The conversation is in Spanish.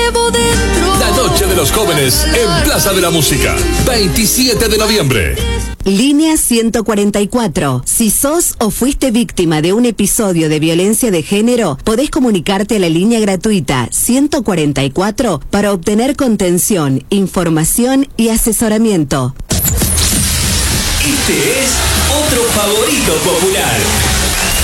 llevo dentro. La Noche de los Jóvenes en Plaza de la Música, 27 de noviembre. Línea 144. Si sos o fuiste víctima de un episodio de violencia de género, podés comunicarte a la línea gratuita 144 para obtener contención, información y asesoramiento. Este es otro favorito popular.